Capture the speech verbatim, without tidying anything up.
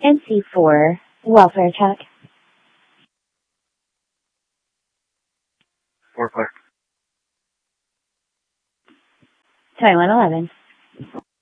N C four, welfare check. Four clear. Taiwan eleven.